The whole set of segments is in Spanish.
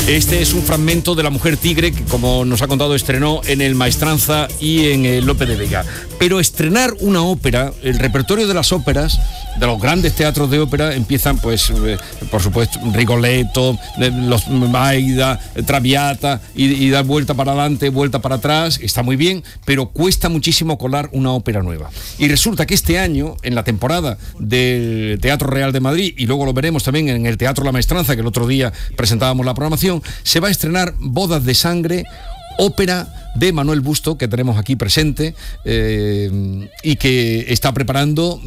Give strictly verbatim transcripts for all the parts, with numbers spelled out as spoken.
Este es un fragmento de La Mujer Tigre que, como nos ha contado, estrenó en el Maestranza y en el Lope de Vega. Pero estrenar una ópera, el repertorio de las óperas, de los grandes teatros de ópera, empiezan, pues, eh, por supuesto, Rigoletto, eh, los Aida, Traviata, y, y dar vuelta para adelante, vuelta para atrás, está muy bien, pero cuesta muchísimo colar una ópera nueva. Y resulta que este año, en la temporada del Teatro Real de Madrid, y luego lo veremos también en el Teatro La Maestranza, que el otro día presentábamos la programación, se va a estrenar Bodas de Sangre, ópera de Manuel Busto, que tenemos aquí presente, eh, y que está preparando,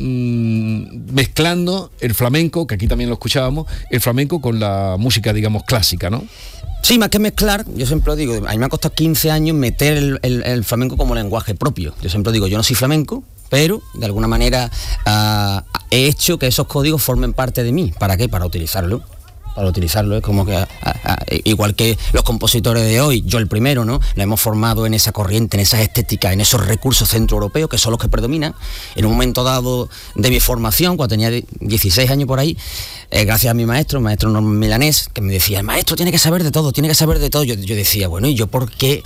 mmm, mezclando el flamenco, que aquí también lo escuchábamos, el flamenco con la música, digamos, clásica, ¿no? Sí, más que mezclar, yo siempre lo digo, a mí me ha costado quince años meter el, el, el flamenco como lenguaje propio. Yo siempre digo, yo no soy flamenco, pero de alguna manera uh, he hecho que esos códigos formen parte de mí. ¿Para qué? Para utilizarlo. Para utilizarlo, es como que a, a, a, igual que los compositores de hoy, yo el primero, ¿no? Nos hemos formado en esa corriente, en esas estéticas, en esos recursos centroeuropeos que son los que predominan. En un momento dado de mi formación, cuando tenía dieciséis años por ahí, eh, gracias a mi maestro, maestro Norman Milanés, que me decía, el maestro tiene que saber de todo, tiene que saber de todo. Yo, yo decía, bueno, ¿y yo por qué?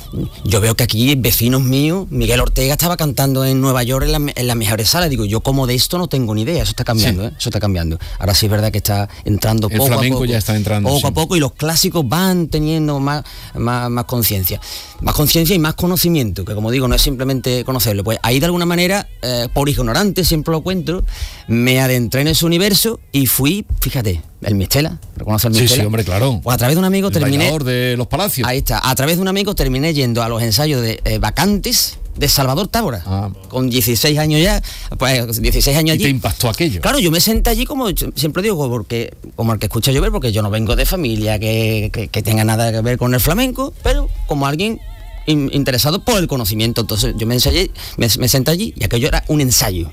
Yo veo que aquí vecinos míos, Miguel Ortega estaba cantando en Nueva York en, la, en las mejores salas. Digo, yo como de esto no tengo ni idea, eso está cambiando, sí. ¿eh? Eso está cambiando. Ahora sí es verdad que está entrando el poco a poco. El flamenco ya está entrando. Poco sí. a poco, y los clásicos van teniendo más, más, más conciencia. Más conciencia y más conocimiento, que como digo, no es simplemente conocerlo. Pues ahí de alguna manera, eh, por ignorante, siempre lo cuento, me adentré en ese universo y fui, fíjate, el Mistela, ¿reconoces el Mistela? Sí, sí, hombre, claro. Pues a través de un amigo el terminé... bailador de los Palacios. Ahí está, a través de un amigo terminé yendo a los ensayos de eh, Vacantes de Salvador Tábora, ah. con dieciséis años ya, pues dieciséis años allí. ¿Y te impactó aquello? Claro, yo me senté allí como siempre digo, porque como el que escucha llover, porque yo no vengo de familia que, que, que tenga nada que ver con el flamenco, pero como alguien in, interesado por el conocimiento. Entonces yo me ensayé, me, me senté allí y aquello era un ensayo.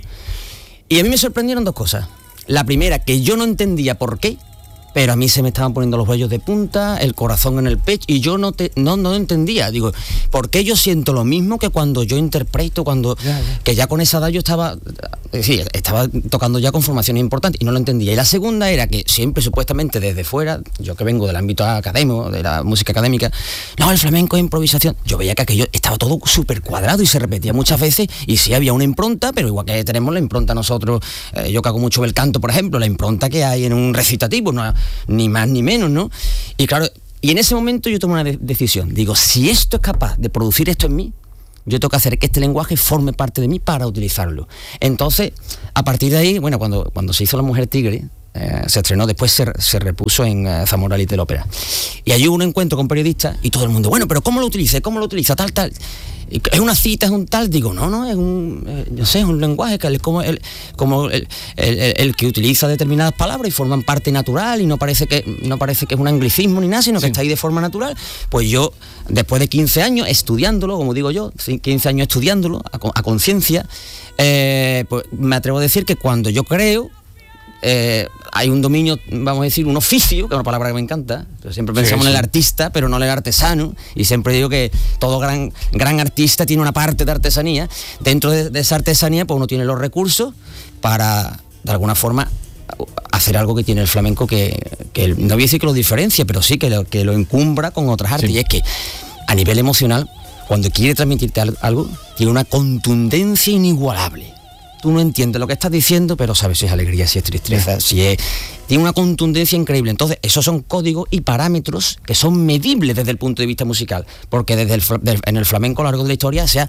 Y a mí me sorprendieron dos cosas. La primera, que yo no entendía por qué, pero a mí se me estaban poniendo los vellos de punta, el corazón en el pecho, y yo no te, no, no entendía. Digo, ¿por qué yo siento lo mismo que cuando yo interpreto, cuando ya, ya. que ya con esa edad yo estaba, sí, estaba tocando ya con formaciones importantes y no lo entendía? Y la segunda era que siempre supuestamente desde fuera, yo que vengo del ámbito académico, de la música académica, no, el flamenco es improvisación. Yo veía que aquello estaba todo súper cuadrado y se repetía muchas veces, y sí había una impronta, pero igual que tenemos la impronta nosotros, eh, yo que hago mucho el canto, por ejemplo, la impronta que hay en un recitativo, no ni más ni menos, ¿no? Y claro, y en ese momento yo tomo una de- decisión. Digo, si esto es capaz de producir esto en mí, yo tengo que hacer que este lenguaje forme parte de mí para utilizarlo. Entonces, a partir de ahí, bueno, cuando, cuando se hizo La Mujer Tigre, eh, se estrenó, después se, se repuso en uh, Zamora Little Ópera. Y allí hubo un encuentro con periodistas y todo el mundo, bueno, pero ¿cómo lo utiliza? ¿Cómo lo utiliza? Tal, tal. ¿Es una cita, es un tal? Digo, no, no, es un, eh, yo sé, es un lenguaje que es como, el, como el, el, el, el que utiliza determinadas palabras y forman parte natural, y no parece que no parece que es un anglicismo ni nada, sino que sí. está ahí de forma natural. Pues yo, después de quince años estudiándolo, como digo yo, quince años estudiándolo a, a conciencia, eh, pues me atrevo a decir que cuando yo creo, Eh, hay un dominio, vamos a decir, un oficio, que es una palabra que me encanta, pero siempre pensamos sí, sí. en el artista, pero no en el artesano, y siempre digo que todo gran, gran artista tiene una parte de artesanía. Dentro de, de esa artesanía, pues uno tiene los recursos para, de alguna forma, hacer algo que tiene el flamenco que, que no voy a decir que lo diferencia, pero sí que lo, que lo encumbra con otras artes, sí. y es que a nivel emocional, cuando quiere transmitirte algo, tiene una contundencia inigualable. Tú no entiendes lo que estás diciendo, pero sabes si es alegría, si es tristeza, yeah. si es... Tiene una contundencia increíble. Entonces, esos son códigos y parámetros que son medibles desde el punto de vista musical, porque desde el, en el flamenco a lo largo de la historia se ha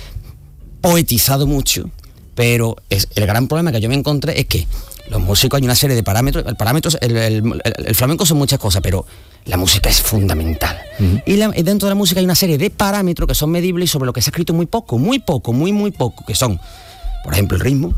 poetizado mucho, pero es, el gran problema que yo me encontré es que los músicos, hay una serie de parámetros, el, parámetros el, el, el, el flamenco son muchas cosas, pero la música es fundamental. Uh-huh. Y, la, y dentro de la música hay una serie de parámetros que son medibles y sobre lo que se ha escrito muy poco, muy poco, muy, muy poco, que son... Por ejemplo, el ritmo,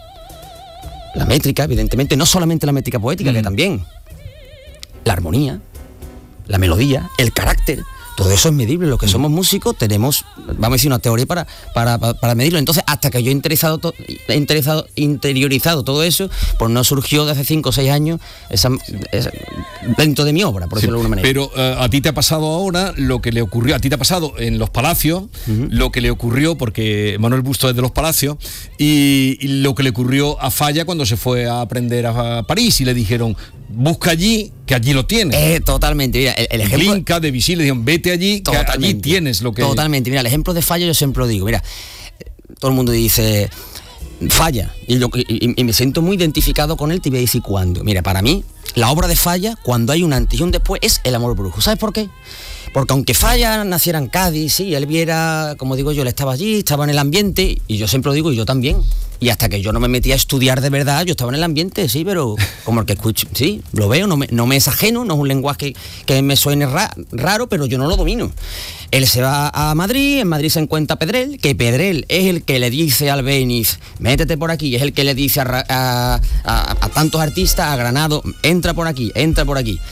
la métrica, evidentemente, no solamente la métrica poética, mm. que también, la armonía, la melodía, el carácter, todo eso es medible. Los que mm. somos músicos tenemos, vamos a decir, una teoría para, para, para medirlo. Entonces, hasta que yo he interesado, to, he interesado, interiorizado todo eso, pues no surgió de hace cinco o seis años esa, esa, dentro de mi obra, por sí, decirlo de alguna manera. Pero uh, a ti te ha pasado ahora lo que le ocurrió, a ti te ha pasado en Los Palacios, uh-huh. lo que le ocurrió, porque Manuel Busto es de Los Palacios, y, y lo que le ocurrió a Falla cuando se fue a aprender a París y le dijeron, busca allí, que allí lo tienes. Eh, totalmente, mira, el, el ejemplo... Glinka, Debussy le dijeron, vete allí, que allí tienes lo que... Totalmente, mira, el ejemplo de Falla yo siempre lo digo, mira, todo el mundo dice... Falla, y, yo, y, y me siento muy identificado con él, te voy a decir cuándo. Mira, para mí, la obra de Falla, cuando hay un antes y un después, es El amor brujo. ¿Sabes por qué? Porque aunque Falla naciera en Cádiz, sí, él viera, como digo yo, él estaba allí, estaba en el ambiente, y yo siempre lo digo, y yo también. Y hasta que yo no me metí a estudiar de verdad, yo estaba en el ambiente, sí, pero como el que escucho, sí, lo veo, no me, no me es ajeno, no es un lenguaje que, que me suene ra, raro, pero yo no lo domino. Él se va a Madrid, en Madrid se encuentra Pedrell, que Pedrell es el que le dice al Béniz, métete por aquí, es el que le dice a, a, a, a tantos artistas, a Granado, entra por aquí, entra por aquí.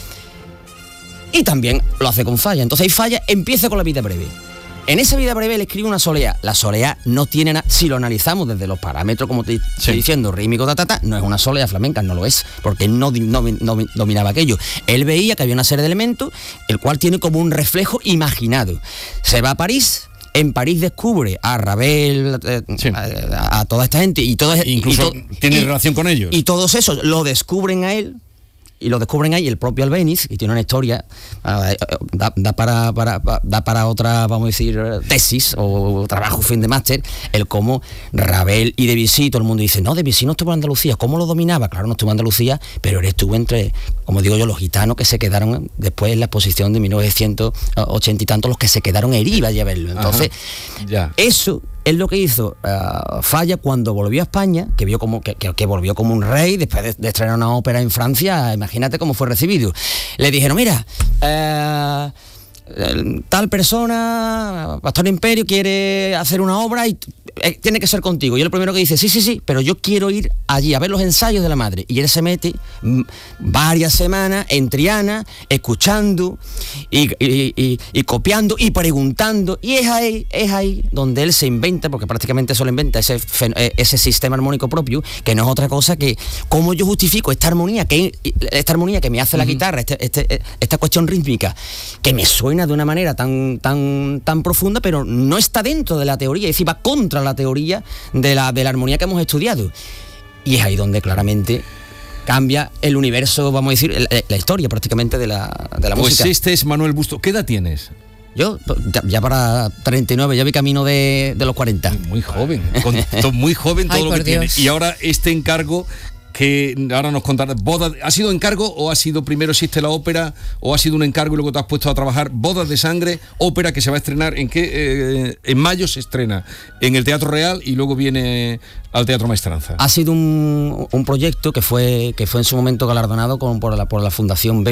Y también lo hace con Falla. Entonces ahí Falla empieza con la vida breve. En esa vida breve le escribe una soleá. La soleá no tiene nada, si lo analizamos desde los parámetros, como te sí. estoy diciendo, rítmico, ta, ta, ta, no es una soleá flamenca, no lo es, porque no, no, no dominaba aquello. Él veía que había una serie de elementos, el cual tiene como un reflejo imaginado. Se va a París, en París descubre a Ravel, eh, sí. a, a toda esta gente, y todo, incluso y to, tiene y, relación con ellos. Y todos esos lo descubren a él, y lo descubren ahí el propio Albéniz, y tiene una historia, uh, da, da, para, para, da para otra, vamos a decir, tesis o trabajo fin de máster, el cómo Ravel y Debussy, todo el mundo dice, no, Debussy no estuvo en Andalucía, ¿cómo lo dominaba? Claro, no estuvo en Andalucía, pero él estuvo entre, como digo yo, los gitanos que se quedaron después en la exposición de mil novecientos ochenta y tantos, los que se quedaron heridos allí a verlo. Entonces, ya. Eso es lo que hizo uh, Falla cuando volvió a España, que vio como que, que, que volvió como un rey después de, de estrenar una ópera en Francia. Imagínate cómo fue recibido. Le dijeron, mira, uh, tal persona, Pastor Imperio, quiere hacer una obra y eh, tiene que ser contigo. Y él primero que dice, sí, sí, sí, pero yo quiero ir allí a ver los ensayos de la madre. Y él se mete m, varias semanas en Triana, escuchando y, y, y, y copiando y preguntando. Y es ahí, es ahí donde él se inventa, porque prácticamente solo inventa ese, ese sistema armónico propio, que no es otra cosa que cómo yo justifico esta armonía, que esta armonía que me hace la uh-huh. guitarra, este, este, esta cuestión rítmica, que me suena de una manera tan, tan, tan profunda, pero no está dentro de la teoría, es decir, va contra la teoría de la, de la armonía que hemos estudiado. Y es ahí donde claramente cambia el universo, vamos a decir, la, la historia prácticamente de la, de la pues música. Pues este es Manuel Busto. ¿Qué edad tienes? Yo, ya, ya para treinta y nueve, ya vi camino de, de los cuarenta. Muy joven, con, muy joven todo Ay, lo que tienes. Y ahora este encargo que ahora nos contarás, bodas, ¿ha sido encargo o ha sido primero existe la ópera o ha sido un encargo y luego te has puesto a trabajar? Bodas de Sangre, ópera que se va a estrenar, ¿en qué? Eh, en mayo se estrena en el Teatro Real y luego viene al Teatro Maestranza. Ha sido un, un proyecto que fue, que fue en su momento galardonado con, por, la, por la Fundación B.